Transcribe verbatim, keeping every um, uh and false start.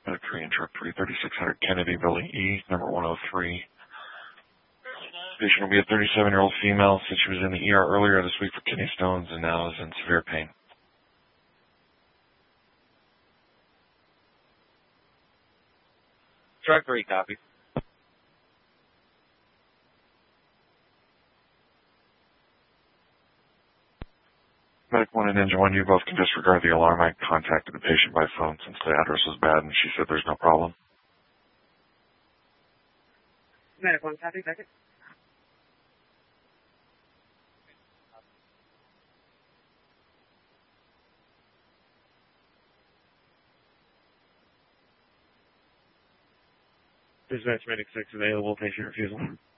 Uh, Korean truck three thirty-six hundred Kennedy, building E, number one oh three. Patient will be a thirty-seven-year-old female, said she was in the E R earlier this week for kidney stones and now is in severe pain. Truck three, copy. Medic one and Engine one, you both can disregard the alarm. I contacted the patient by phone since the address was bad, and she said there's no problem. Medic one, copy, second. Dispatch Medic six available, patient refusal.